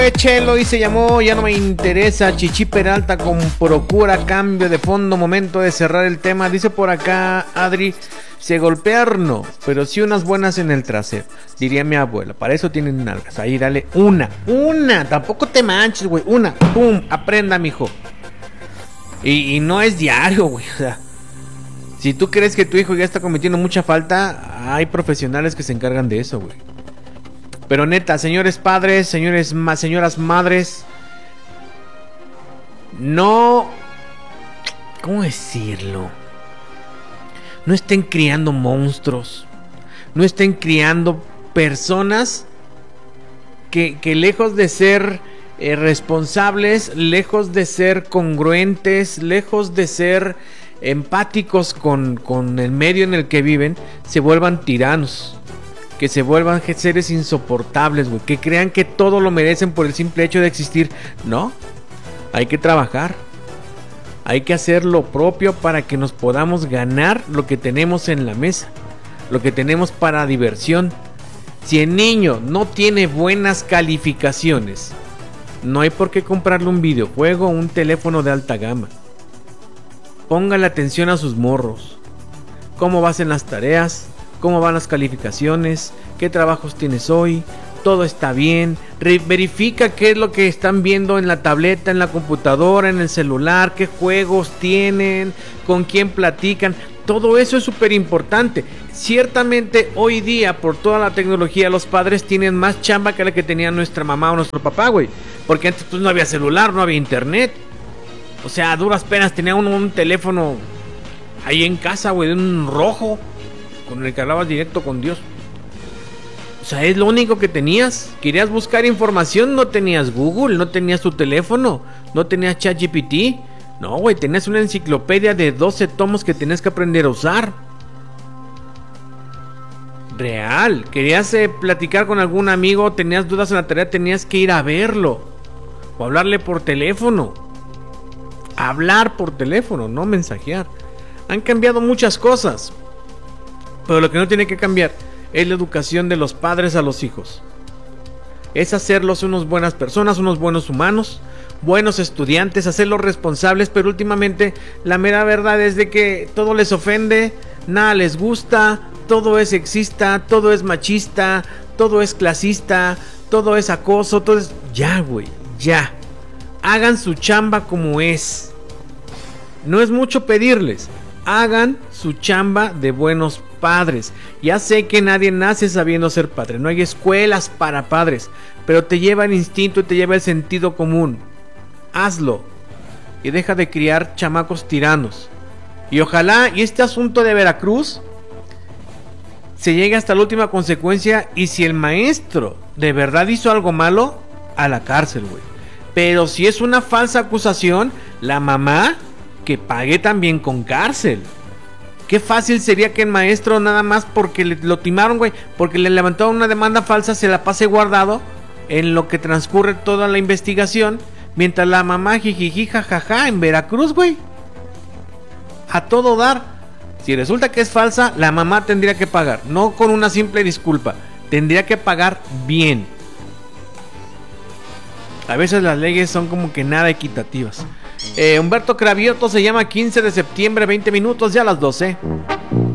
Chelo y se llamó Ya no me interesa. Chichi Peralta con procura cambio de fondo. Momento de cerrar el tema. Dice por acá Adri: se golpear no, pero sí unas buenas en el trasero, diría mi abuela. Para eso tienen nalgas. Ahí dale una. Tampoco te manches, güey. Una, pum, aprenda, mijo. Y no es diario, güey. O sea, si tú crees que tu hijo ya está cometiendo mucha falta, hay profesionales que se encargan de eso, güey. Pero neta, señores padres, señoras madres, no, ¿cómo decirlo? No estén criando monstruos, no estén criando personas que lejos de ser responsables, lejos de ser congruentes, lejos de ser empáticos con el medio en el que viven, se vuelvan tiranos. Que se vuelvan seres insoportables, güey. Que crean que todo lo merecen por el simple hecho de existir. No. Hay que trabajar. Hay que hacer lo propio para que nos podamos ganar lo que tenemos en la mesa. Lo que tenemos para diversión. Si el niño no tiene buenas calificaciones, no hay por qué comprarle un videojuego o un teléfono de alta gama. Póngale atención a sus morros. ¿Cómo vas en las tareas? ¿Cómo van las calificaciones? ¿Qué trabajos tienes hoy? ¿Todo está bien? Verifica qué es lo que están viendo en la tableta, en la computadora, en el celular, qué juegos tienen, con quién platican. Todo eso es súper importante. Ciertamente hoy día, por toda la tecnología, los padres tienen más chamba que la que tenía nuestra mamá o nuestro papá, güey. Porque antes pues no había celular, no había internet. O sea, a duras penas tenía uno un teléfono ahí en casa, güey, de un rojo, con el que hablabas directo con Dios. O sea, es lo único que tenías. Querías buscar información, no tenías Google, no tenías tu teléfono, no tenías ChatGPT. No, güey, tenías una enciclopedia de 12 tomos que tenías que aprender a usar. Real. Querías platicar con algún amigo, tenías dudas en la tarea, tenías que ir a verlo. O hablarle por teléfono. Hablar por teléfono, no mensajear. Han cambiado muchas cosas. Pero lo que no tiene que cambiar es la educación de los padres a los hijos. Es hacerlos unos buenas personas, unos buenos humanos, buenos estudiantes, hacerlos responsables. Pero últimamente la mera verdad es de que todo les ofende, nada les gusta, todo es sexista, todo es machista, todo es clasista, todo es acoso, todo es... Ya, güey, ya. Hagan su chamba como es. No es mucho pedirles. Hagan su chamba de buenos padres. Ya sé que nadie nace sabiendo ser padre. No hay escuelas para padres. Pero te lleva el instinto y te lleva el sentido común. Hazlo. Y deja de criar chamacos tiranos. Y ojalá y este asunto de Veracruz se llegue hasta la última consecuencia. Y si el maestro de verdad hizo algo malo, a la cárcel, güey. Pero si es una falsa acusación, la mamá que pague también con cárcel. Qué fácil sería que el maestro, nada más porque lo timaron, güey, porque le levantaron una demanda falsa, se la pase guardado en lo que transcurre toda la investigación, mientras la mamá jijiji jajaja en Veracruz, güey. A todo dar. Si resulta que es falsa, la mamá tendría que pagar, no con una simple disculpa, tendría que pagar bien. A veces las leyes son como que nada equitativas. Humberto Cravioto se llama 15 de septiembre, 20 minutos ya a las 12.